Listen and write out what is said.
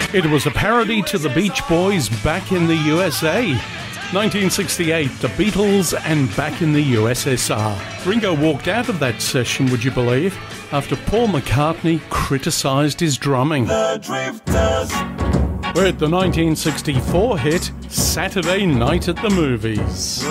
It was a parody to the Beach Boys' Back in the USA. 1968, the Beatles and Back in the USSR. Ringo walked out of that session, would you believe, after Paul McCartney criticised his drumming. The Drifters. We're at the 1964 hit Saturday Night at the Movies.